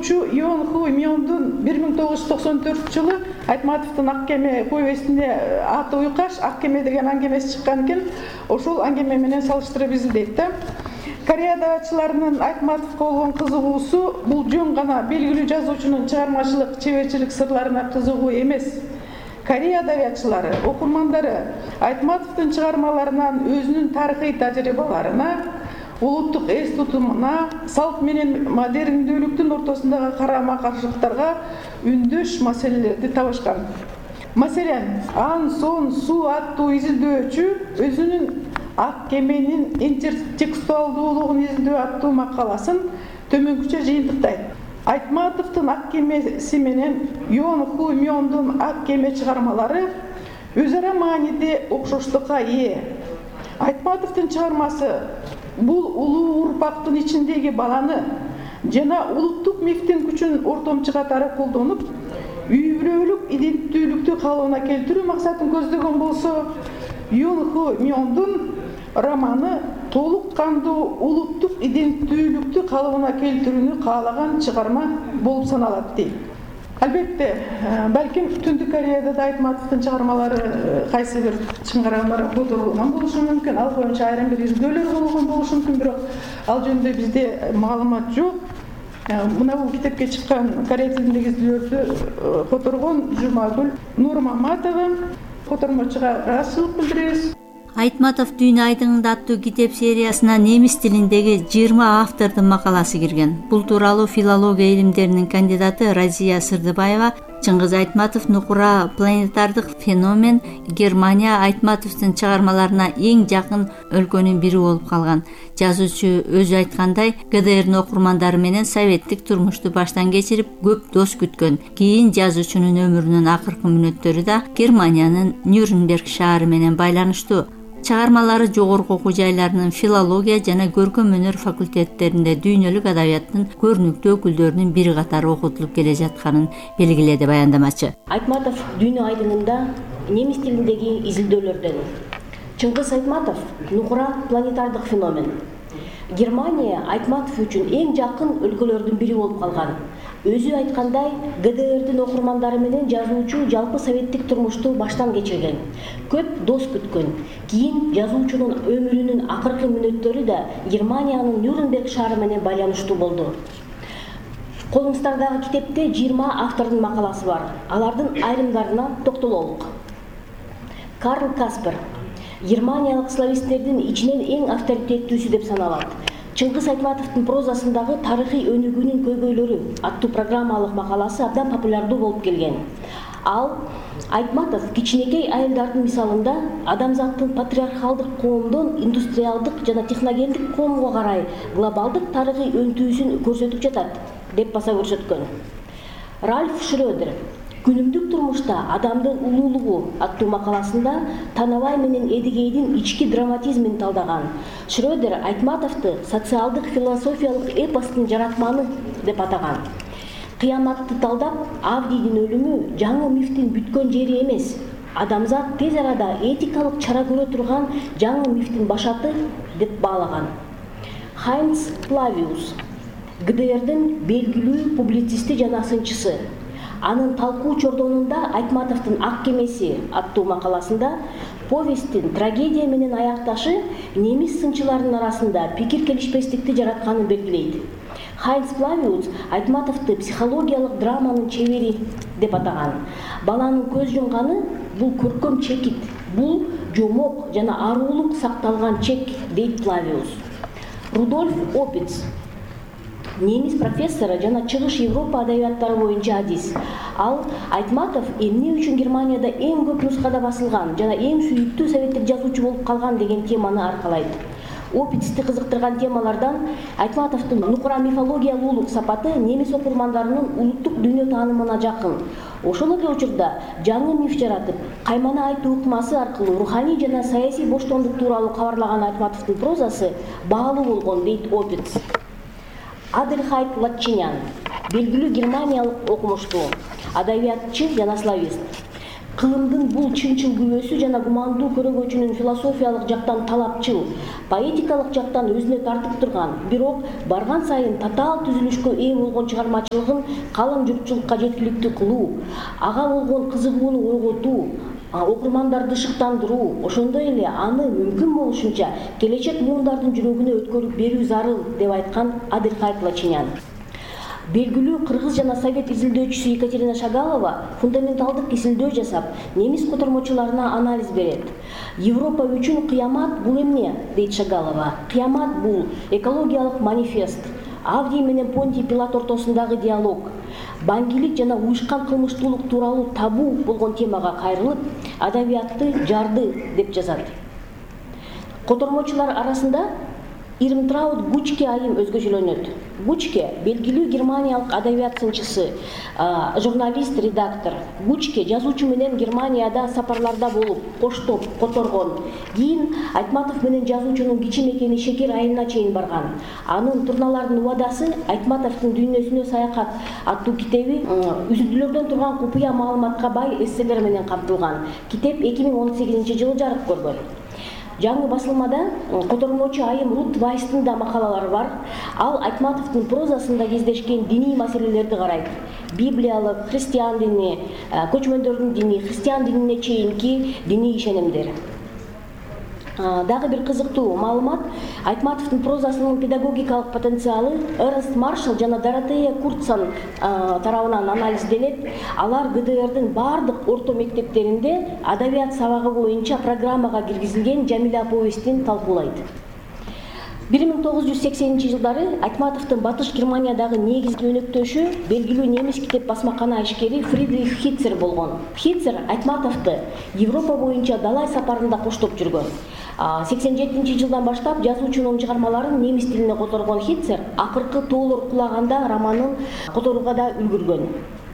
жазуучу Ион Ху Мёндун 1994-жылы Айтматовдун Ак кеме повестине аты уйкаш, Ак кеме деген аңгемеси чыккан экен. Ошол аңгеме менен салыштырып изилдейт да. Корея адабиятчыларынын Айтматовго болгон кызыгуусу бул жөн гана белгилүү жазуучунун чыгармачылык, чеберчилик сырларына кызыгуу эмес. Корея адабиятчылары, окурмандары Айтматовдун чыгармаларынан өзүнүн тарыхый тажрыйбаларына, улуттук эс тутумуна, салт менен модерндүүлүктүн ортосундагы карама-каршылыктарга үндөш маселелерди табышкан. Маселен, Ан Сон Су аттуу изилдөөчү өзүнүн Ак кеменин интертекстуалдуулугун изилдөө аттуу макаласын төмөнкүчө жыйынтыктайт. Айтматовдун Ак кемеси менен Ион Ху Мёндун Ак кеме чыгармалары өз ара мааниде окшоштукка ээ. Айтматовдун чыгармасы бул улуу урпактын ичиндеги баланы жана улуттук мифтин күчүн ортомчу катары колдонуп, үй бүлөлүк иденттүүлүктү калыбына келтирүү максатын көздөгөн болсо, Ион Ху Мёндун романы толук кандуу улуттук иденттүүлүктү калыбына келтирүүнү каалаган чыгарма болуп саналат дейт. Албетте, балким Түндүк Кореяда да Айтматовдун чыгармалары кайсы бир чыңгармалар которулган болушу мүмкүн, ал боюнча айрым бир изилдөөлөр болгон болушу мүмкүн, бирок ал жөнүндө бизде маалымат жок. Мына бул китепке чыккан корей тилиндеги изилдөөлөрдү которгон Жумагүл Нурмаматова, котормочуга ыраазычылык билдиребиз. Айтматов Дүйнө айдыңында аттуу китеп сериясына немис тилиндеги 20 автордун макаласы кирген. Бул тууралуу филология илимдеринин кандидаты Разия Сырдыбаева Чыңгыз Айтматов Нукура планетардык феномен Германия Айтматовдун чыгармаларына эң жакын өлкөнүн бири болуп калган. Жазуучу өзү айткандай, ГДРдин окурмандары менен советтик турмушту баштан кечирип көп дос күткөн. Кийин жазуучунун өмүрүнүн акыркы мүнөттөрү да Германиянын Нюрнберг шаары менен байланыштуу. Чыгармалары жогорку окуу жайларынын филология жана көркөм өнөр факультеттеринде дүйнөлүк адабияттын көрүнүктүү өкүлдөрүнүн бири катары окутулуп келе жатканын белгиледи баяндамачы. Айтматов Дүйнө айдыңында немис тилиндеги изилдөөлөрдөн. Чыңгыз Айтматов Нукура планетардык феномен. Германия Айтматов үчүн эң жакын өлкөлөрдүн бири болуп калган. Өзү айткандай, ГДРдин окурмандары менен жазуучу жалпы советтик турмушту баштан кечирген. Көп дос күткөн. Кийин жазуучунун өмүрүнүн акыркы мүнөттөрү да Германиянын Нюрнберг шаары менен байланыштуу болду. Колуңуздагы китепте 20 автордун макаласы бар. Алардын айрымдарына токтололук. Карл Каспер Германиялык слависттердин ичинен эң авторитеттүүсү деп саналат. Чыңгыз Айтматовдун прозасындагы тарыхый өнүгүүнүн көйгөйлөрү аттуу программалык макаласы абдан популярдуу болуп келген. Ал Айтматов кичинекей айылдардын мисалында адамзаттын патриархалдык коомдон индустриалдык жана техногендик коомго карай глобалдык тарыхый өнтүүсүн көрсөтүп жатат деп баса көрсөткөн. Ральф Шрёдер Күнүмдүк турмушта адамдын улуулугу аттуу макаласында Танабай менен Эдигейдин ички драматизмин талдаган. Шрёдер Айтматовду социалдык философиялык эпостун жаратманы деп атаган. Кыяматты талдап, Авдийдин өлүмү жаңы мифтин бүткөн жери эмес, адамзат тез арада этикалык чара көрө турган жаңы мифтин башаты деп баалаган. Хайнц Плавиус ГДРдин белгилүү публицисти жана сынчысы. Анын талкуу чордонунда Айтматовдун Ак кемеси аттуу макаласында повесттин трагедия менен аякташы немис сынчыларынын арасында пикир келишпестикти жаратканын белгилейт. Хайнц Плавиус Айтматовду психологиялык драманын чебери деп атаган. Баланын көз жумганы бул көркөм чекит, бул жомок жана аруулук сакталган чек, дейт Плавиус. Рудольф Опиц немис профессору жана Чыгыш Европа адабияттары боюнча адис. Ал Айтматов эмне үчүн Германияда эң көп нускада басылган жана эң сүйүктүү советтик жазуучу болуп калган деген теманы аркалайт. Опицти кызыктырган темалардан Айтматовдун нукура мифологиялуулук сапаты немис окурмандарынын улуттук дүйнө таанымына жакын. Ошол эле учурда жаңы миф жаратып, каймана айтуу ыкмасы аркылуу руханий жана саясий боштондук тууралуу кабарлаган Айтматовдун прозасы баалуу болгон, дейт Опиц. Адельхайд Латчинян белгилүү германиялык окумуштуу, адабиятчы жана славист. Кылымдын бул чынчыл күбөсү жана гумандуу көрөгөчүнүн философиялык жактан талапчыл, поэтикалык жактан өзүнө тартып турган, бирок барган сайын татаал түзүлүшкө ээ болгон чыгармачылыгын калың журтчулукка жеткиликтүү кылуу, ага болгон кызыгууну ойготуу, окурмандарды шыктандыруу, ошондой эле аны мүмкүн болушунча келечек муундардын жүрөгүнө өткөрүп берүү зарыл деп айткан Адылхайт Лачинян. Белгилүү кыргыз жана совет изилдөөчүсү Екатерина Шагалова фундаменталдык изилдөө жасап, немис котормочуларына анализ берет. Европа үчүн кыямат бул эмне, дейт Шагалова. Кыямат бул экологиялык манифест, Авдий менен Понтий Пилат ортосундагы диалог, баңгилик жана уюшкан кылмыштуулук тууралуу табу болгон темага кайрылып, адабиятты жарды деп жазат. Котормочулар арасында Ирмтраут Гучке айым өзгөчөлөнөт. Гучке белгилүү германиялык адабият сынчысы, журналист, редактор. Гучке жазуучу менен Германияда сапарларда болуп, коштоп, которгон. Кийин Айтматов менен жазуучунун кичи мекени Шекер айылына чейин барган. Анын Турналардын убадасы Айтматовдун дүйнөсүнө саякат аттуу китеби үзүндүлөрдөн турган купуя маалыматка бай эсселер менен камтылган. Китеп 2018-жылы жарык көргөн. Жаңы басылмада котормочу айым Рут Вайстын да макалалары бар. Ал Айтматовдун прозасында кездешкен диний маселелерди карайт. Библиялык, христиан дини, көчмөндөрдүн дини, христиан динине чейинки диний ишенимдер. Дагы бир кызыктуу маалымат, Айтматовдун прозасынын педагогикалык потенциалы Эрнст Маршалл жана Доротея Курцан тарабынан анализденет. Алар ГДРдин бардык орто мектептеринде адабият сабагы боюнча программага киргизилген Жамиля повестин талкуулайт. 1980-жылдары Айтматовдун Батыш Германиядагы негизги өнөктөшү белгилүү немис китеп басмакана ишкери Фридрих Хитцер болгон. Хитцер Айтматовду Европа боюнча далай сапарында коштоп жүргөн. 87-жылдан баштап жазуучунун чыгармаларын немис тилине которгон Хитцер акыркы тоолор кулаганда романын которууга да үлгүргөн.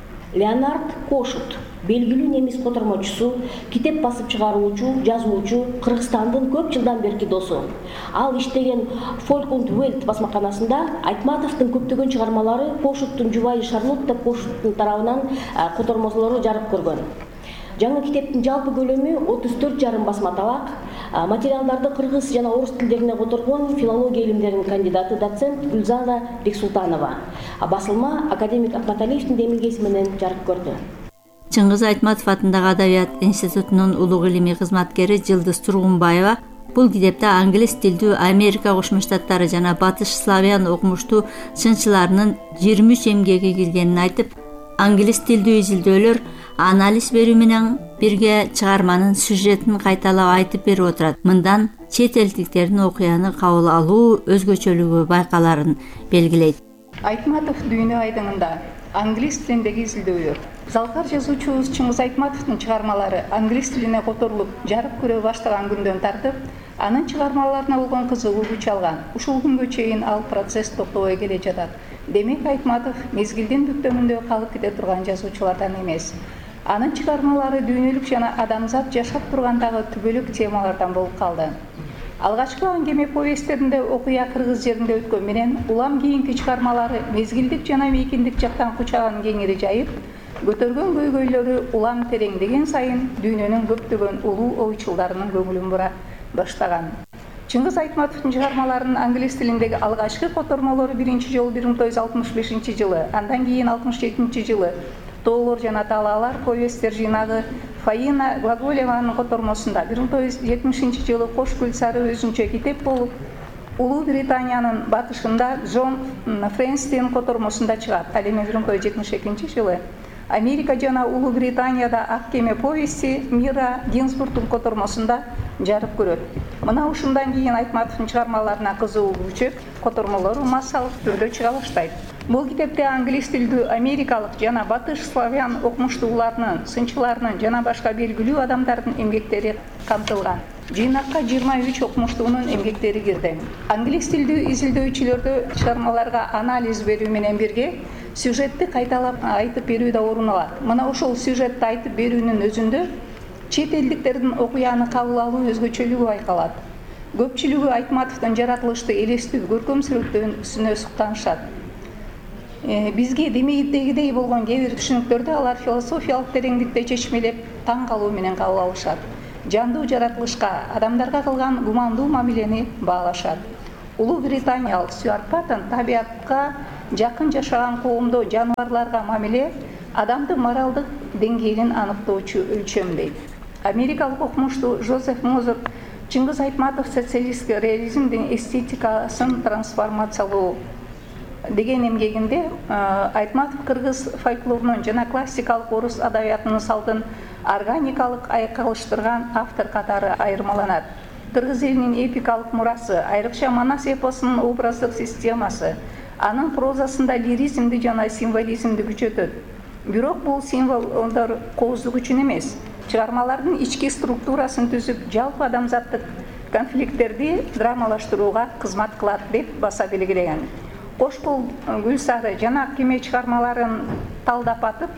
Леонард Кошут белгилүү немис котормочусу, китеп басып чыгаруучу, жазуучу, Кыргызстандын көп жылдан берки досу. Ал иштеген Folk und Welt басмаканасында Айтматовдун көптөгөн чыгармалары Кошуттун жубайы Шарлотта Кошуттун тарабынан котормолору жарык көргөн. Жаңы китептин жалпы көлөмү 34,5 басма табак. Материалдарды кыргыз жана орус тилдерине которгон филология илимдеринин кандидаты доцент Гүлзада Бексултанова. Басылма академик Акматалиевдин демилгеси менен жарык көрдү. Чыңгыз Айтматов атындагы Адабият институтунун улуг илимий кызматкери Жылдыз Тургунбаева бул китепте англис тилдүү Америка Кошмо Штаттары жана Батыш славян окумуштуу сынчыларынын 23 эмгеги киргенин айтып, англис тилдүү изилдөөлөр анализ берүү менен бирге чыгарманын сюжетин кайталап айтып берип отурат. Мындан чет элдиктердин окуяны кабыл алуу өзгөчөлүгү байкаларын белгилейт. Айтматов дүйнө айдыңында англис тилиндеги изилдөөлөр. Залкар жазуучубуз Чыңгыз Айтматовдун чыгармалары англис тилине которулуп, жарык көрө баштаган күндөн тартып, анын чыгармаларына болгон кызыгуу күч алган. Ушул күнгө чейин ал процесс токтобой келе жатат. Демек Айтматов мезгилдин бүктөмүндө калып кете турган жазуучулардан эмес. Анын чыгармалары дүйнөлүк жана адамзат жашап тургандагы түбөлүк темалардан болуп калды. Алгачкы аңгеме повесттеринде окуя кыргыз жеринде өткөн менен улам кийинки чыгармалары мезгилдик жана мейкиндик жактан кучаган кеңири жайып, көтөргөн көйгөйлөрү улам тереңдеген сайын дүйнөнүн көптөгөн улуу ойчулдарынын көңүлүн бура баштаган. Чыңгыз Айтматовдун чыгармаларынын англис тилиндеги алгачкы котормолору биринчи жолу 1965-жылы, андан кийин 67-жылы Тоолор жана талаалар повесттер жыйнагы Фаина Глаголеванын котормосунда 1970-жылы Кош гүл сары өзүнчө китеп болуп, Улуу Британиянын батышында Джон Френстин котормосунда чыгат. Ал эми 1972-жылы Америка жана Улуу Британияда Ак кеме повести Мира Гинзбургдун котормосунда жарык көрөт. Мына ушундан кийин Айтматовдун чыгармаларына кызыгуу күчөп, котормолору массалык түрдө чыга баштайт. Бул китепте англис тилдүү америкалык жана батыш славян окумуштууларынын, сынчыларынын жана башка белгилүү адамдардын эмгектери камтылган. Жыйнакка 23 окумуштуунун эмгектери кирди. Англис тилдүү изилдөөчүлөрдө чыгармаларга анализ берүү менен бирге сюжетти кайталап айтып берүү да орун алат. Мына ошол сюжетти айтып берүүнүн өзүндө чет элдиктердин окуяны кабыл алуу өзгөчөлүгү байкалат. Көпчүлүгү Айтматовдун жаратылышты элестүү көркөм сүрөттөрүнө суктанышат. Бизге демейдегидей болгон кээ бир түшүнүктөрдү алар философиялык тереңдикте чечмелеп таң калуу менен кабыл алышат. Жандуу жаратылышка, адамдарга кылган гумандуу мамилени баалашат. Улуу Британиялык Стюарт Паттон табиатка жакын жашаган коомдо жаныбарларга мамиле адамдын моралдык деңгээлин аныктоочу өлчөм дейт. Америкалык окумуштуу Жозеф Мозер Чыңгыз Айтматов социалисттик реализмдин эстетикасын трансформациялоо деген эмгегинде Айтматов кыргыз фольклорунун жана классикалык орус адабиятынын салтын органикалык айкалыштырган автор катары айырмаланат. Кыргыз элинин эпикалык мурасы, айрыкча Манас эпосунун образдык системасы, анын прозасында лиризмди жана символизмди күчөтөт. Бирок бул символдор кооздук үчүн эмес, чыгармалардын ички структурасын түзүп, жалпы адамзаттык конфликттерди драмалаштырууга кызмат кылат деп баса белгилеген. Кошкул Гүлсары жана Ак кеме чыгармаларын талдап атып,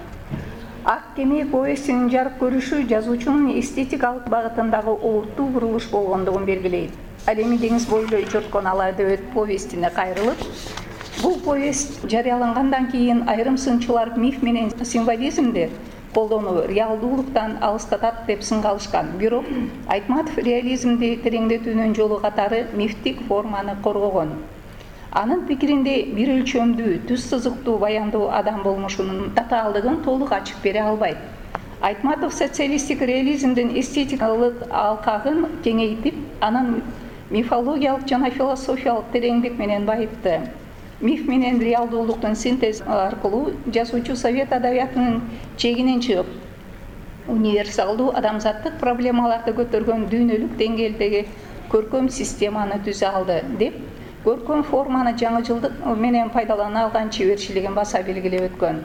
Ак кеме повестинин жарык көрүшү жазуучунун эстетикалык багытындагы олуттуу бурулуш болгондугун белгилейт. Ал эми деңиз бойлой жорткон ала дөбөт повестине кайрылып, бул повест жарыялангандан кийин айрым сынчылар миф менен символизмди колдонуу реалдуулуктан алыстатат деп сынга алышкан. Бирок Айтматов реализмди тереңдетүүнүн жолу катары мифтик форманы коргогон. Анын пикиринде бир өлчөмдүү, түз сызыктуу баяндоо адам болмушунун татаалдыгын толук ачып бере албайт. Айтматов социалисттик реализмдин эстетикалык алкагын кеңейтип, анын мифологиялык жана философиялык тереңдик менен байытты. Миф менен реалдуулуктун синтез аркылуу жазуучу совет адабиятынын чегинен чыгып, универсалдуу адамзаттык проблемаларды көтөргөн дүйнөлүк деңгээлдеги көркөм системаны түзө алды деп көркөм форманы жаңычылдык менен пайдалана алган чеберчилигин баса белгилеп өткөн.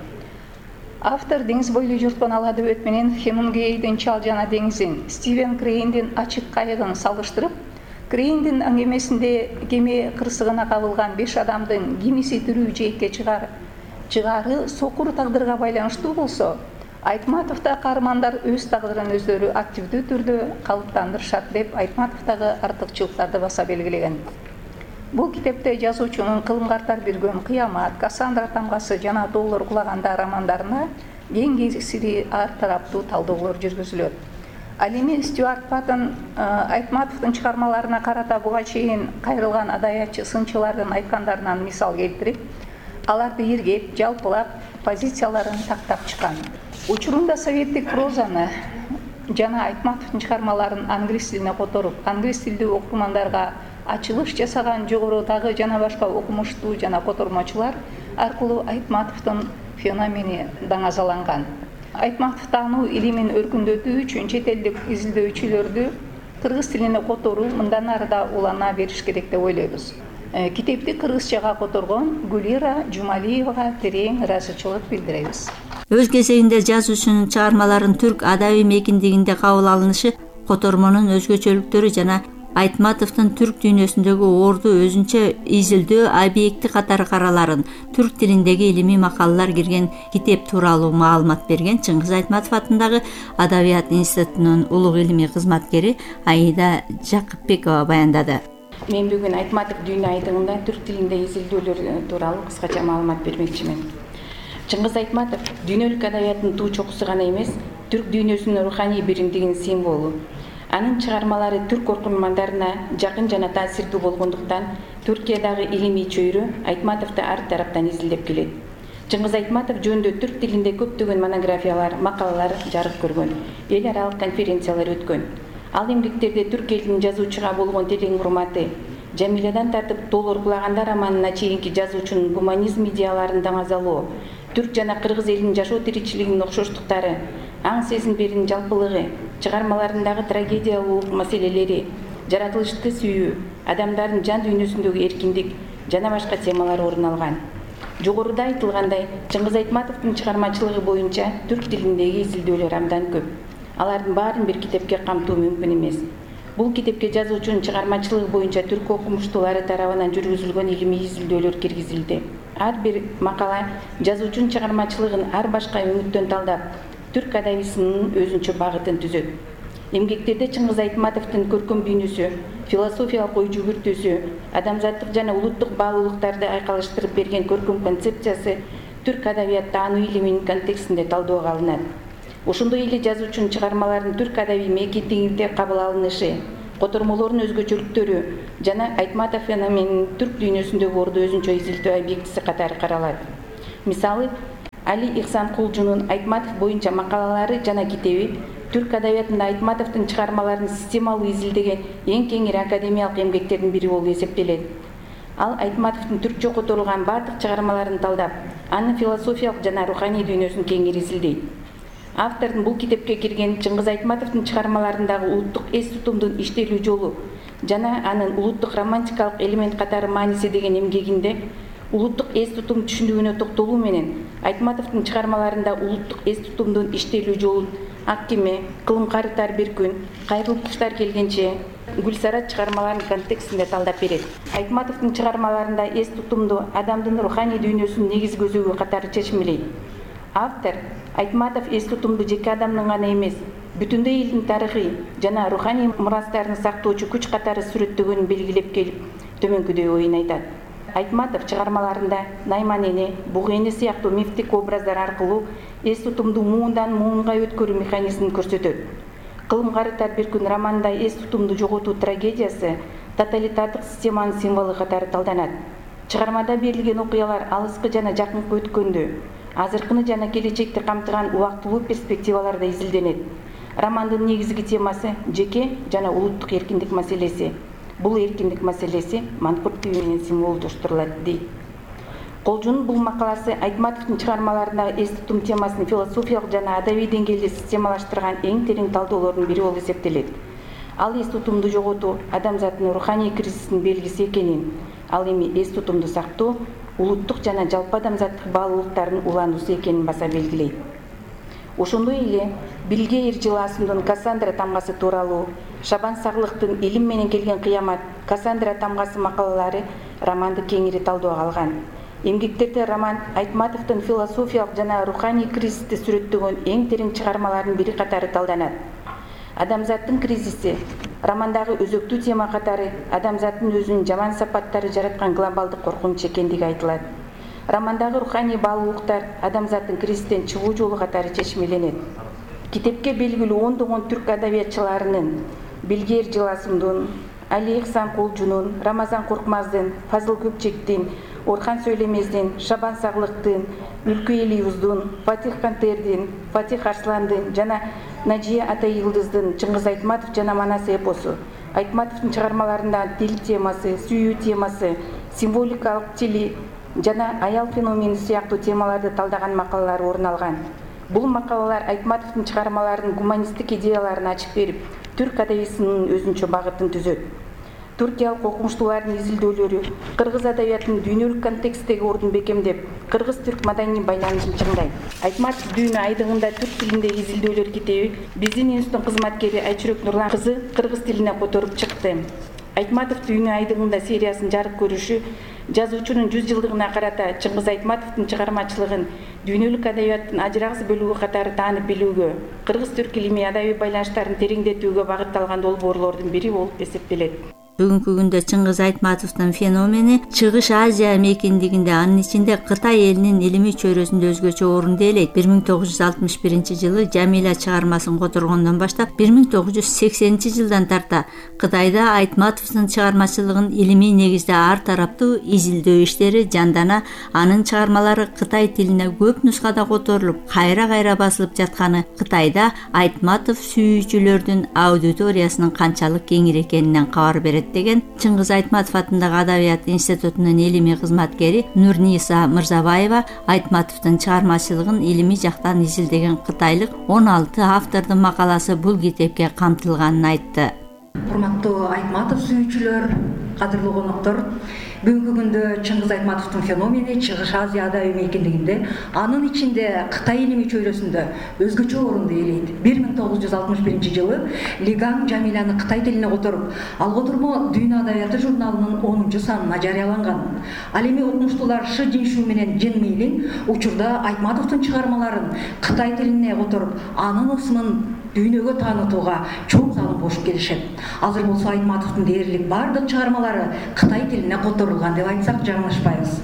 Автор деңиз бойлой жорткон ала дөбөт менен Хемингуэйдин Чал жана деңизин, Стивен Крейндин Ачык кайыгын салыштырып, Крейндин аңгемесинде кеме кырсыгына кабылган 5 адамдын кимиси тирүү жээкке чыгары сокур тагдырга байланыштуу болсо, Айтматовдо каармандар өз тагдырын өздөрү активдүү түрдө калыптандырышат деп Айтматовдогу артыкчылыктарды баса белгилеген. Бул китепте жазуучунун Кылымгартар биргөн Кыямат, Кассандра тамгасы жана Тоолор кулаганда романдарына эң кесири ар тараптуу талдоолор жүргүзүлөт. Ал эми Стюарт Паттон Айтматовдун чыгармаларына карата буга чейин кайрылган адабиятчы сынчылардын айткандарынан мисал келтирип, аларды иргеп, жалпылап, позицияларын тактап чыккан. Учурунда советтик прозаны жана Айтматовдун чыгармаларын англис тилине которуп, англис тилдүү окурмандарга ачылыш жасаган жогорудагы жана башка окумуштуу жана котормочулар аркылуу Айтматовдун феномени даңазаланган. Айтматов таануу илимин өркүндөтүү үчүн чет элдик изилдөөчүлөрдү кыргыз тилине которуу мындан ары да улана бериш керек деп ойлойбуз. Китепти кыргызчага которгон Гулира Жумалиевага терең ыраазычылык билдиребиз. Өз кезегинде жазуучунун чыгармаларын түрк адабий мекендигинде кабыл алынышы, котормонун өзгөчөлүктөрү жана Айтматовдун түрк дүйнөсүндөгү орду өзүнчө изилдөө объекти катары караларын, түрк тилиндеги илимий макалалар кирген китеп тууралуу маалымат берген Чыңгыз Айтматов атындагы Адабият институтунун улуг илимий кызматкери Аида Жакыпбекова баяндады. Мен бүгүн Айтматов дүйнө айдыңында түрк тилинде изилдөөлөр тууралуу кыскача маалымат бермекчимин. Чыңгыз Айтматов дүйнөлүк адабияттын туу чокусу гана эмес, түрк дүйнөсүнүн руханий биримдигинин символу. Анын чыгармалары түрк окурмандарына жакын жана таасирдүү болгондуктан Түркиядагы илимий чөйрө Айтматовду ар тараптан изилдеп келет. Чыңгыз Айтматов жөнүндө түрк тилинде көптөгөн монографиялар, макалалар жарык көргөн, эл аралык конференциялар өткөн. Ал эмгектерде түрк элинин жазуучуга болгон терең урматы, Жамилядан тартып Тоолор кулаганда романына чейинки жазуучунун гуманизм идеяларын даңазалоо, түрк жана кыргыз элинин жашоо тиричилигинин окшоштуктары, аң сезимдеринин жалпылыгы, чыгармаларындагы трагедиялуулук маселелери, жаратылышты сүйүү, адамдардын жан дүйнөсүндөгү эркиндик жана башка темалар орун алган. Жогоруда айтылгандай, Чыңгыз Айтматовдун чыгармачылыгы боюнча түрк тилиндеги изилдөөлөр абдан көп. Алардын баарын бир китепке камтуу мүмкүн эмес. Бул китепке жазуучунун чыгармачылыгы боюнча түрк окумуштуулары тарабынан жүргүзүлгөн илимий изилдөөлөр киргизилди. Ар бир макала жазуучунун чыгармачылыгын ар башка үңүттөн талдап, түрк адабисинин өзүнчө багытын түзөт. Эмгектерде Чыңгыз Айтматовдун көркөм дүйнөсү, философиялык ой жүгүртүүсү, адамзаттык жана улуттук баалуулуктарды айкалыштырып берген көркөм концепциясы түрк адабият таануу илиминин контекстинде талдоого алынат. Ошондой эле жазуучунун чыгармаларынын түрк адабий мейкиндигинде кабыл алынышы, котормолордун өзгөчөлүктөрү жана Айтматов феноменинин түрк дүйнөсүндөгү орду өзүнчө изилдөө объектиси катары каралат. Мисалы, Али Ихсан Кулжунун Айтматов боюнча макалалары жана китеби түрк адабиятында Айтматовдун чыгармаларын системалуу изилдеген эң кеңири академиялык эмгектердин бири болуп эсептелет. Ал Айтматовдун түркчө которулган бардык чыгармаларын талдап, анын философиялык жана руханий дүйнөсүн кеңири изилдейт. Автордун бул китепке кирген Чыңгыз Айтматовдун чыгармаларындагы улуттук эс тутумдун иштелүү жолу жана анын улуттук романтикалык элемент катары мааниси деген эмгегинде улуттук эс тутум түшүнүгүнө токтолуу менен Айтматовдун чыгармаларында улуттук эс тутумдун иштелүү жолун Ак кеме, Кылым карытар бир күн, Кайрылып куштар келгенче, Гүлсара чыгармаларынын контекстинде талдап берет. Айтматовдун чыгармаларында эс тутумду адамдын руханий дүйнөсүнүн негизги көзөгү катары чечмелейт. Автор Айтматов эс тутумду жеке адамдын гана эмес, бүтүндөй элдин тарыхый жана руханий мурастарын сактоочу күч катары сүрөттөгөнүн белгилеп келип, төмөнкүдөй оюн айтат. Айтматов чыгармаларында Найман эне, Буг эне сыяктуу мифтик образдар аркылуу эс тутумду муундан муунга өткөрүү механизмин көрсөтөт. Кылым карытар бир күн романында эс тутумду жоготуу трагедиясы тоталитардык системанын символу катары талданат. Чыгармада берилген окуялар алыскы жана жакынкы өткөндү, азыркыны жана келечекти камтыган убактылуу перспективаларда изилденет. Романдын негизги темасы жеке жана улуттук эркиндик маселеси. Бул эркиндик маселеси манкурт тиби менен символдоштурулат дейт. Колжунун бул макаласы Айтматовдун чыгармаларындагы эс тутум темасын философиялык жана адабий деңгээлде системалаштырган эң терең талдоолордун бири болуп эсептелет. Ал эс тутумду жоготуу адамзаттын руханий кризисинин белгиси экенин, ал эми эс тутумду сактоо улуттук жана жалпы адамзаттык баалуулуктардын улануусу экенин баса белгилейт. Ошондой эле Билге Эржиласымдын Кассандра тамгасы тууралуу, Шабан Сагылыктын Илим менен келген кыямат, Кассандра тамгасы макалалары романды кеңири талдоого алган. Эмгектерде роман Айтматовдун философиялык жана руханий кризисти сүрөттөгөн эң терең чыгармалардын бири катары талданат. Адамзаттын кризиси романдагы өзөктүү тема катары адамзаттын өзүнүн жаман сапаттары жараткан глобалдык коркунуч экендиги айтылат. Романдагы руханий баалуулуктар адамзаттын кризистен чыгуу жолу катары чечмеленет. Китепке белгилүү ондогон түрк адабиятчыларынын Билге Эржиласымдын, Али Ихсан Кулжунун, Рамазан Коркмаздын, Фазыл Көпчектин, Орхан Сөйлемездин, Шабан Сагылыктын, Үлкү Элиюздун, Фатих Кантердин, Фатих Арсландын жана Нажия Атайылдыздын Чыңгыз Айтматов жана Манас эпосу. Айтматовдун чыгармаларында тил темасы, сүйүү темасы, символикалык тили жана аял феномени сыяктуу темаларды талдаган макалалар орун алган. Бул макалалар Айтматовдун чыгармаларынын гуманисттик идеяларын ачып берип, түрк адабиятынын өзүнчө багытын түзөт. Түркиялык окумуштуулардын изилдөөлөрү кыргыз адабиятынын дүйнөлүк контексттеги ордун бекемдеп, кыргыз-түрк маданий байланышын чыңдайт. Айтматов дүйнө айдыгында түрк тилинде изилдөөлөр китеби биздин институттун кызматкери Айчүрөк Нурлан кызы кыргыз тилине которуп чыкты. Айтматов дүйнө айдыгында сериясын жарык көрүшү жазуучунун 100 жылдыгына карата Чыңгыз Айтматовдун чыгармачылыгын дүйнөлүк адабияттын ажырагыс бөлүгү катары таанып билүүгө, кыргыз-түрк илимий адабий байланыштарын тереңдетүүгө багытталган долбоорлордун бири болуп эсептелет. Бүгүнкү күндө Чыңгыз Айтматовдун феномени Чыгыш Азия мекендигинде, анын ичинде Кытай элинин илимий чөйрөсүндө өзгөчө орун ээлейт. 1961-жылы Жамиля чыгармасын которгондон баштап 1980-жылдан тарта Кытайда Айтматовдун чыгармачылыгын илимий негизде ар тараптуу изилдөө иштери жандана, анын чыгармалары Кытай тилине көп нускада которулуп, кайра басылып жатканы Кытайда Айтматов сүйүүчүлөрдүн аудиториясынын канчалык кеңири экенинен кабар берет деген Чыңгыз Айтматов атындагы Адабият институтунун илимий кызматкери Нурниса Мырзабаева Айтматовдун чыгармачылыгын илимий жактан изилдеген кытайлык 16 автордун макаласы бул китепке камтылганын айтты. Урматтуу Айтматов сүйүүчүлөр, кадырлуу коноктор, бүгүнкү күндө Чыңгыз Айтматовдун феномени Чыгыш Азия адабий мейкиндигинде, анын ичинде Кытай илимий чөйрөсүндө өзгөчө орунду ээлейт. 1961-жылы Лиган Жамиляны Кытай тилине которуп, ал котормо Дүйнө адабияты журналынын 10-чу санына жарыяланган. Ал эми окумуштуулар Шы Жиншу менен Жин Мейлин учурда Айтматовдун чыгармаларын Кытай тилине которуп, анын ысымын дүйнөгө таанытууга чоң салым кошуп келишет. Азыр болсо Айтматовдун дээрлик бардык чыгармалары Кытай тилине которулган деп айтсак жаңылышпайбыз.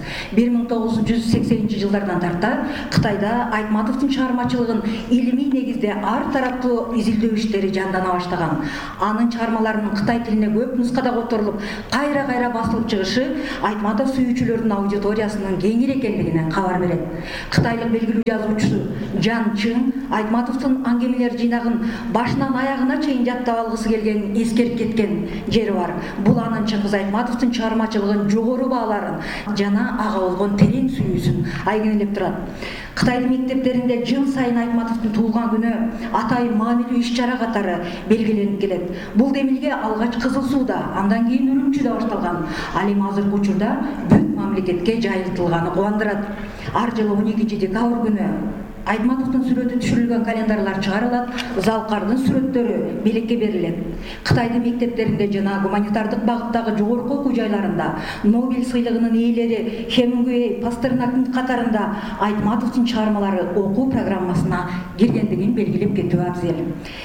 1980-жылдардан тарта Кытайда Айтматовдун чыгармачылыгын илимий негизде ар тараптуу изилдөө иштери жандана баштаган. Анын чыгармаларынын Кытай тилине көп нускада которулуп, кайра-кайра басылып чыгышы Айтматов сүйүүчүлөрдүн аудиториясынын кеңир экендигинен кабар берет. Кытайлык белгилүү жазуучу Жан Чын Айтматовдун аңгемелер жыйнагын башынан аягына чейин жаттап алгысы келгенин эскерип кеткен жери бар. Бул анын Чыңгыз Айтматовдун чыгармачылыгын жогору бааларын жана ага болгон терең сүйүүсүн айгинелеп турат. Кытайдын мектептеринде жыл сайын Айтматовдун туулган күнү атайын маанилүү иш-чара катары белгиленип келет. Бул демилге алгач Кызыл Сууда, андан кийин Үрүмчүдө башталган. Ал эми азыркы учурда бүт мамлекетке жайылтылганы кубандырат. Ар жылы 12 декабрь күнү Айтматовдун сүрөтү түшүрүлгөн календарлар чыгарылат, залкардын сүрөттөрү белекке берилет. Кытайдын мектептеринде жана гуманитардык багыттагы жогорку окуу жайларында Нобель сыйлыгынын ээлери Хемингуэй, Пастернактын катарында Айтматовдун чыгармалары окуу программасына киргендигин белгилеп кетүү абзел.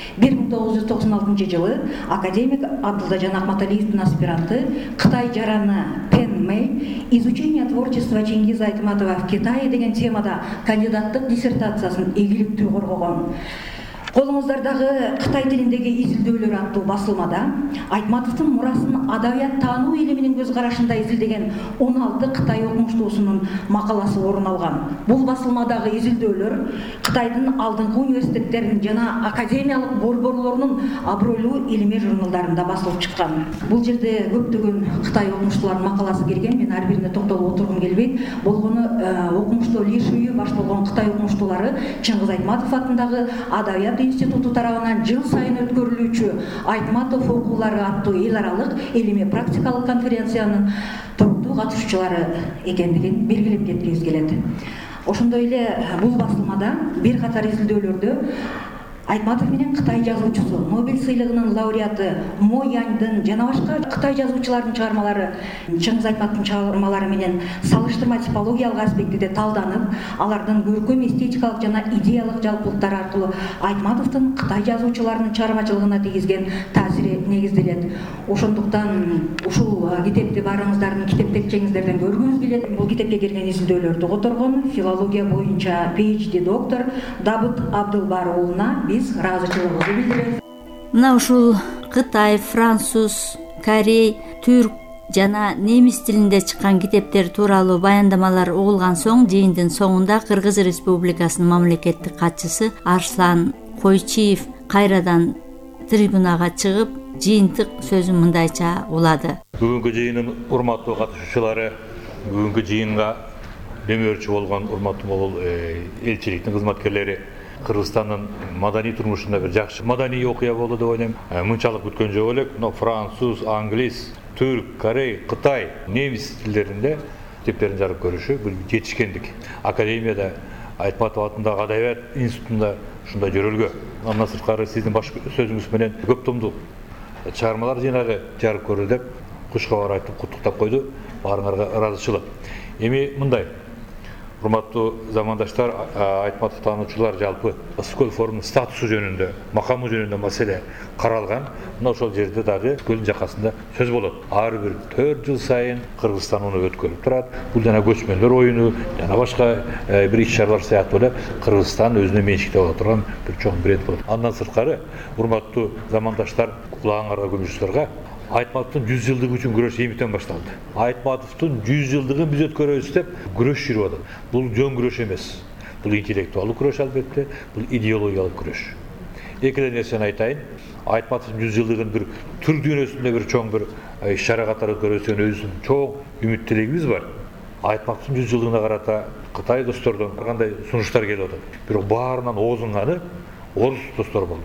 1996 жылы академик Абдылжан Ахматалиевдин аспиранты Кытай жараны Пен Мэй «Изучение творчества Чингиза Айтматова в Китае» деген темада кандидаттык диссертациясын ийгиликтүү коргогон. Колуңуздардагы Кытай тилиндеги изилдөөлөр аттуу басылмада Айтматовдун мурасын адабият таануу илиминин көз карашында изилдеген 16 Кытай окумуштуусунун макаласы орун алган. Бул басылмадагы изилдөөлөр Кытайдын алдыңкы университеттеринин жана академиялык борборлорунун абройлуу илимий журналдарында басылып чыккан. Бул жерде көптөгөн Кытай окумуштууларынын макаласы кирген, мен ар бирине токтолуп отургум келбейт. Болгону окумуштуу Ли Шуй баш болгон Кытай окумуштуулары Чыңгыз Айтматов атындагы Адабият институту тарабынан жыл сайын өткөрүлүүчү Айтматов окуулары аттуу эл аралык илимий практикалык конференциянын туруктуу катышуучулары экендигин белгилеп кеткибиз келет. Ошондой эле бул басылмада бир катар изилдөөлөрдө Айтматов менен Кытай жазуучусу, Нобель сыйлыгынын лауреаты Мо Яньдын жана башка Кытай жазуучуларынын чыгармалары Чыңгыз Айтматовдун чыгармалары менен салыштырма типологиялык аспектиде талданып, алардын көркөм эстетикалык жана идеялык жалпылыктары аркылуу Айтматовдун Кытай жазуучуларынын чыгармачылыгына тийгизген таасири негизделет. Ошондуктан ушул китепти баарыңыздардын китеп текчеңиздерден көргүңүз келет. Бул китепке кирген изилдөөлөрдү которгон филология боюнча PhD доктор Дабыт Абдылбар уулуна биз ыраазычылыгыбызды билдиребиз. Мына ушул Кытай, француз, корей, түрк жана немис тилинде чыккан китептер тууралуу баяндамалар угулган соң жыйындын соңунда Кыргыз Республикасынын мамлекеттик катчысы Арслан Койчиев кайрадан трибунага чыгып, жыйынтык сөзүн мындайча улады. Бүгүнкү жыйындын урматтуу катышуучулары, бүгүнкү жыйынга демөөрчү болгон урматтуу могул элчиликтин кызматкерлери, Кыргызстандын маданий турмушунда бир жакшы маданий окуя болду деп ойлойм. Мынчалык күткөн жок элек, но француз, англис, түрк, корей, Кытай, немис тилдеринде китептерин жарык көрүшү бул жетишкендик. Академияда Айтматов атындагы Адабият институтунда ушундай жөрөлгө. Андан сырткары сиздин баш сөзүңүз менен көп томдуу чыгармалар жыйнагы жарык көрдү деп куш кабар айтып куттуктап койду. Баарыңарга ыраазычылык. Эми мындай урматтуу замандаштар, Айтматов таануучулар жалпы Скөл форумунун статусу жөнүндө, макамы жөнүндө маселе каралган. Мына ошол жерде дагы Скөлдүн жакасында сөз болот. Ар бир 4 жыл сайын Кыргызстан уну өткөрүп турат. Бул жана көчмөндөр оюну, жана башка бир иш-чаралар сыяктуу эле Кыргызстан өзүнө менчиктеп ала турган бир чоң бренд болот. Андан сырткары, урматтуу замандаштар, кулагыңарга көмүшчүлөргө Айтматовдун 100 жылдыгы үчүн күрөш эмитен башталды. Айтматовдун 100 жылдыгын биз өткөрөбүз деп күрөш жүрүп атат. Бул жөн күрөш эмес. Бул интеллектуалдык күрөш албетте, бул идеологиялык күрөш. Экинчи нерсени айтайын. Айтматовдун 100 жылдыгын бир түрк дүйнөсүндө бир чоң бир иш-чара катары өткөрөсүн өзүбүздүн чоң үмүт тилегибиз бар. Айтматовдун 100 жылдыгына карата Кытай достордон кандай сунуштар келип атат. Бирок баарынан оозунганы орус достор болду.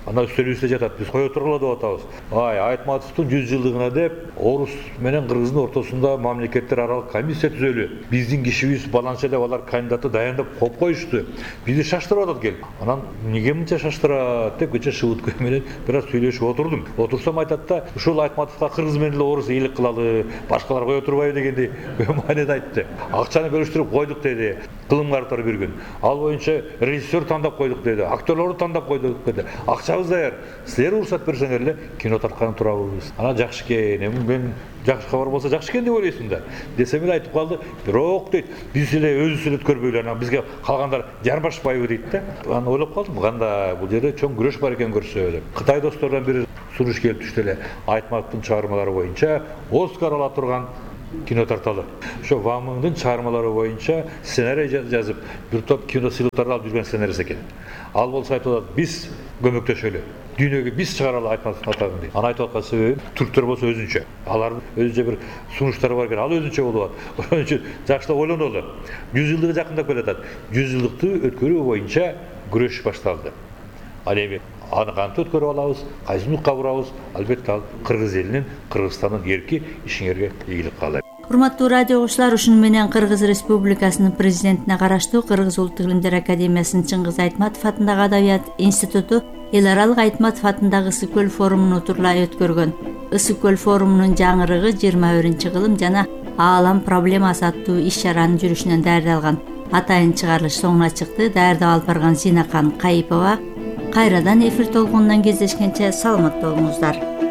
ана үстел үстүнө жатат, биз кое тургула деп атабыз. Айтматовдун 100 жылдыгына деп орус менен кыргыздын ортосунда мамлекеттер аралык комиссия түзөлүп, биздин кишибиз баланча деп алар кандидатты дайындап коюп коюшту. Бизди шаштырып атат келип. Анан эмнеге мынча шаштырат деп кече Шыбыткөй менен бир аз сүйлөшүп отурдум. Отурсам айтат да, ушул Айтматовго кыргыз менен эле орус ыйлык кылалы, башкалар кое турбайбы дегенди маанеде айтты. Акчаны бөлүштүрүп койдук деди. Кылымгардтар биргүн. Ал боюнча режиссер тандап койдук деди. Актерлорду тандап койдук деди. Акчабыз даяр. Силер уруксат берсеңер эле кино тарткан турабыз. Анан жакшы экен. Мен жакшы кабар болсо жакшы экен деп ойлойсуң да. Десем эле айтып калды. Бирок дейт, биз эле өзүбүз эле өткөрбөйлү, анан бизге калгандар жарбашпайбы дейт да. Анан ойлоп калдым, кандай бул жерде чоң күрөш бар экен көрсө деп. Кытай достордон бири сунуш келип түштү эле. Айтматовдун чыгармалары боюнча Оскар ала турган кино тарталы. Ошо Ван Мыңдын чыгармалары боюнча сценарий жазып, бир топ кино сыйлыктарды алып жүргөн сценарист экен. Ал болсо айтып атат, биз көмөктөшөлү. Дүйнөгө биз чыгаралы Айтматовдун атагын дейт. Аны айтып аткан себеби түрктөр болсо өзүнчө. Алардын өзүнчө бир сунуштары бар экен, ал өзүнчө болуп атат. Ошон үчүн жакшылап ойлонолу. 100 жылдыгы жакындап келатат. 100 жылдыкты өткөрүү боюнча күрөш башталды. Ал эми аны кантип өткөрүп алабыз, кайсы нукка бурабыз? Албетте ал кыргыз элинин, Кыргызстандын эрки ишиңерге ийгилик каалайт. Урматтуу радио угуучулар, ушуну менен Кыргыз Республикасынын президентине караштуу Кыргыз Улуттук Илимдер Академиясынын Чыңгыз Айтматов атындагы Адабият институту эл аралык Айтматов атындагы Ысык көл форумун утурлай өткөргөн. Ысык көл форумунун жаңырыгы 21 кылым жана Аалам проблемасы аттуу иш-чаранын жүрүшүнөн даярдалган. Атайын чыгарылыш соңуна чыкты. Даярдап алып барган Зинакан Кайыпова. Кайрадан эфир толкунунан кездешкенче саламатта болуңуздар.